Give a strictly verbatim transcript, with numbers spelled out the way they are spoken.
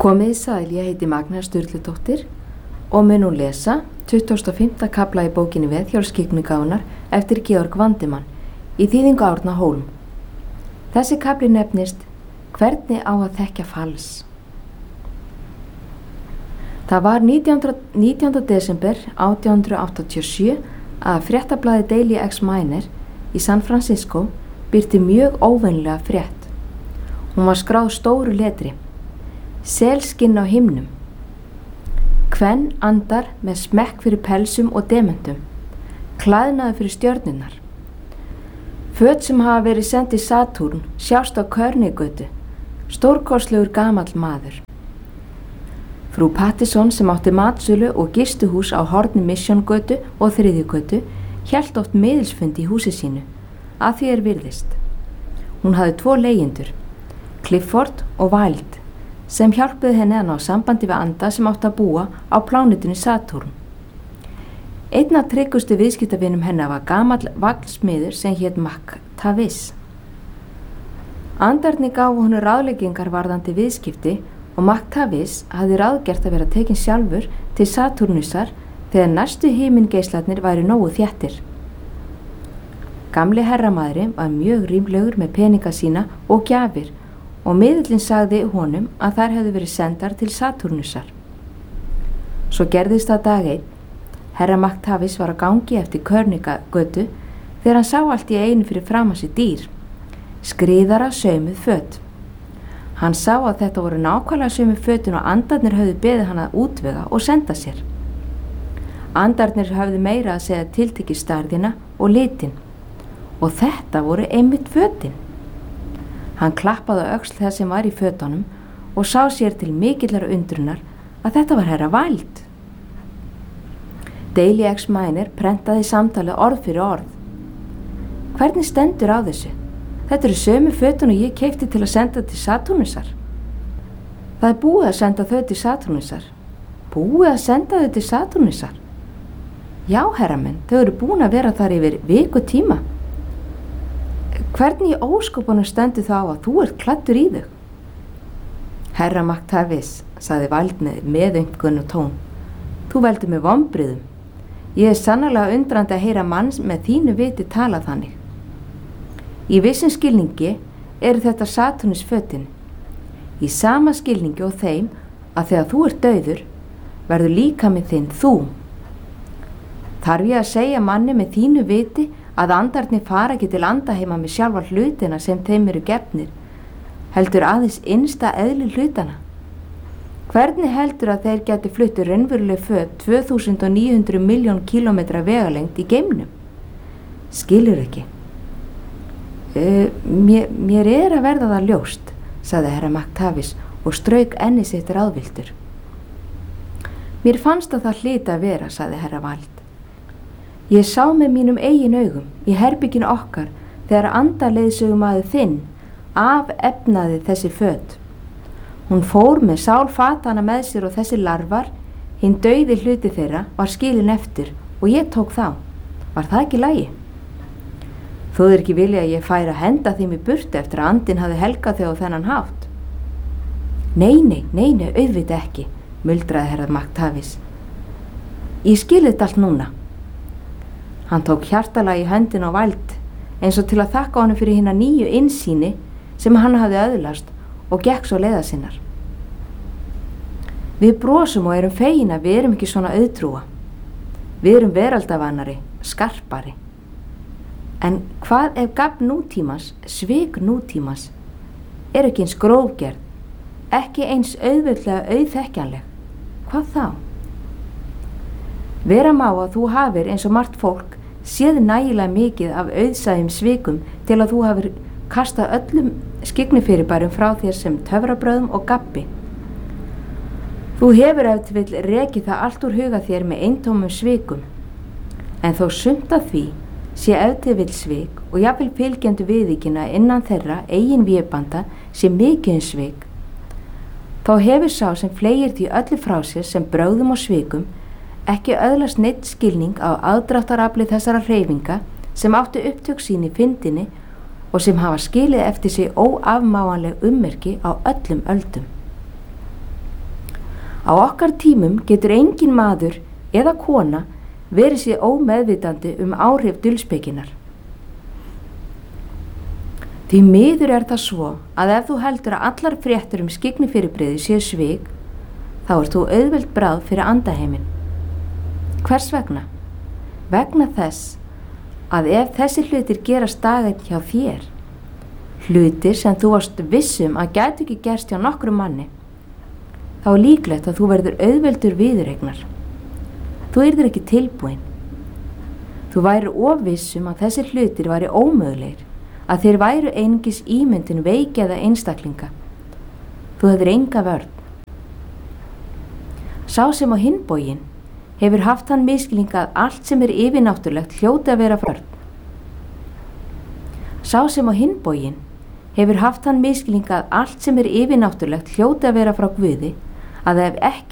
Komið sæl, ég heiti Magna Sturludóttir og mun nú lesa tuttugasta og fimmta kafla í bókinni Veðhjólsskyggnigáfunnar eftir Georg Vandimann í þýðingu Árna Hólm. Þessi kafli nefnist Hvernig á að þekkja fals. Það var nítjánda desember átján hundruð áttatíu og sjö að fréttablaðið Daily Examiner í San Francisco birti mjög óvenjulega frétt. Hún var skráð stóru letri. Selskinn á himnum. Kvenn andar með smekk fyrir pelsum og dementum. Klæðnaði fyrir stjörnurnar. Föt sem hafa verið send í Satúrn sjást á Körnigötu. Stórkostlegur gamall maður. Frú Pattison sem átti matsölu og gistuhús á horni Missiongötu og Þriðjugötu hélt oft miðilsfund í húsi sínu, að því er virðist. Hún hafði tvo leigjendur, Clifford og Wilde, sem hjálpuði henni að ná sambandi við anda sem átti að búa á plánetunni Satúrn. Einn af tryggustu viðskiptavinum hennar var gamall vaglsmiður sem hét McTavish. Andarnir gáfu honum ráðleggingar varðandi viðskipti og McTavish hafði ráðgert að vera tekinn sjálfur til Satúrnusar þegar næstu himingeislarnir væri nógu þéttir. Gamli herramaðurinn var mjög rímlegur með peninga sína og gjafir og miðillinn sagði honum að þær hefðu verið sendar til Satúrnusar. Svo gerðist það dag einn. Herra McTavish var að gangi eftir Körnigötu þegar hann sá allt í einu fyrir framan sig dýr, skriðara saumuð föt. Hann sá að þetta voru nákvæmlega saumuð fötin og andarnir höfðu beðið hann að útvega og senda sér. Andarnir höfðu meira að segja tiltekið stærðina og litin og þetta voru einmitt fötin. Hann klappaði á öxl þess sem var í fötunum og sá sér til mikillar undrunar að þetta var herra Wilde. Daily Examiner prentaði samtalið orð fyrir orð. Hvernig stendur á þessu? Þetta eru sömu fötun og ég keypti til að senda til Satúrnusar. Það er búið að senda þau til Satúrnusar. Búið að senda þau til Satúrnusar? Já, herra minn, þau eru búin að vera þar yfir viku tíma. Hvernig í óskopunum stendur þá að þú ert klæddur í þau? Herra McTavish, sagði Wilde með einhvern tón. Þú veldur með vonbrigðum. Ég er sannarlega undrandi að heyra mann með þínu viti tala þannig. Í vissum skilningi eru þetta Satúrnus fötin. Í sama skilningi og þeim að þegar þú ert dauður, verður líkaminn þinn þú. Þarf ég að segja manni með þínu viti að andarnir fara ekki til andaheima með sjálfa hlutina sem þeim eru gefnir, heldur aðeins innsta eðli hlutana. Hvernig heldur að þeir geti fluttu raunveruleg föt tvö þúsund níu hundruð milljón kílómetra vegalengd í geimnum? Skilur ekki. Uh, mér, mér er að verða það ljóst, sagði herra McTavish og strauk enni sitt ráðviltur. Mér fannst að það hlyti að vera, sagði herra Wilde. Ég sá með mínum eigin augum í herbygginu okkar þegar andaleiðsögumaður þinn afefnaði þessi föt. Hún fór með sálfatana með sér og þessi larvar, hinn dauði hluti þeirra, var skilin eftir og ég tók þá. Var það ekki í lagi? Þú er ekki vilja að ég færi að henda þeim í burtu eftir að andinn hafi helgað þau á þennan hátt. Nei, nei, nei, nei, auðvitað ekki, muldraði herra McTavish. Ég skil þetta allt núna. Hann tók hjartalega í höndin á Wilde eins og til að þakka honum fyrir hina nýju innsýni sem hann hafði öðlast og gekk svo leiða sinnar. Við brosum og erum fegin að við erum ekki svona auðtrúa. Við erum veraldavannari, skarpari. En hvað ef gafn nútímans, svik nútímans, er ekki eins grófgerð, ekki eins auðveldlega auðþekkjanleg? Hvað þá? Vera má að þú hafir eins og margt fólk séð nægilega mikið af auðsæðum svikum til að þú hafir kastað öllum skyggnifyrirbærum frá þér sem töfrabröðum og gabbi. Þú hefur ef til vill rekið það allt úr huga þér með eintómum svikum, en þó sumt af því sé ef til vill svik og jafnvel fylgjendu viðvíkina innan þeirra eigin vébanda sé mikið um svik, þá hefur sá sem fleygir því öllu frá sér sem brögðum og svikum ekki öðlast neitt skilning á aðdráttarafli þessara hreyfinga sem áttu upptök sín í fyndinni og sem hafa skilið eftir sig óafmáanleg ummerki á öllum öldum. Á okkar tímum getur engin maður eða kona verið sér ómeðvitandi um áhrif dulspekinnar. Því miður er það svo að ef þú heldur að allar fréttur um skyggni-fyrirbrigði séu svik, þá ert þú auðvelt bráð fyrir andaheiminn. Hvers vegna? Vegna þess að ef þessi hlutir gerast daginn hjá þér, hlutir sem þú varst vissum að gætu ekki gerst hjá nokkrum manni, þá er líklegt að þú verður auðveldur viðureignar. Þú yrðir ekki tilbúin. Þú væri ofvissum að þessi hlutir væri ómögulegir, að þeir væru einungis ímyndin veikjaða einstaklinga. Þú hefur enga vörn. Sá sem á hinn bóginn hefur haft þann misskilning að allt sem er yfirnáttúrlegt hljóti að vera vörn. Sá sem á hinn bóginn hefur haft þann misskilning að allt sem er yfirnáttúrlegt hljóti að vera frá Guði, að ef ekki